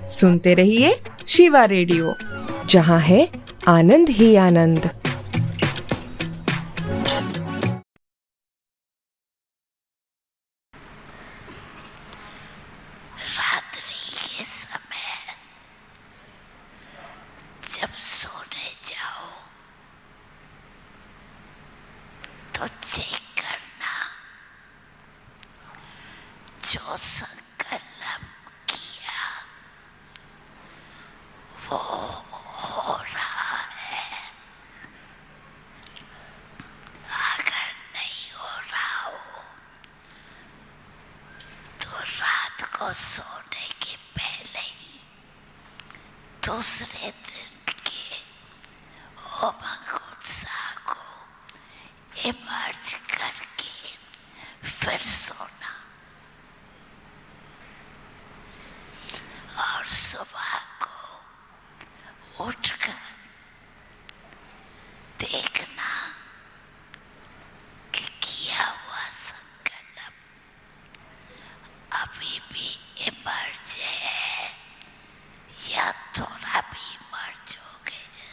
सुनते रहिए शिवा रेडियो, जहाँ है आनंद ही आनंद। रात्रि के समय जब सोने जाओ तो चेक करना जो संकल्प किया वो हो रहा है। अगर नहीं हो रहा हो तो रात को सोने के पहले ही दूसरे दिन के उमंग उत्साह को इमर्ज करके फिर सोना, और सुबह को उठकर देखना कि किया हुआ संकल्प अभी भी इमर्ज है या थोड़ा भी इमर्ज हो गया।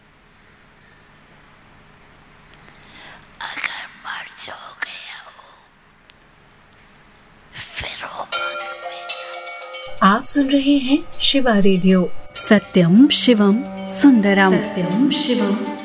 अगर मर्ज हो गया हो फिर उमंग में। आप सुन रहे हैं शिवा रेडियो। सत्यम शिवम सुंदरम। सत्यम शिवम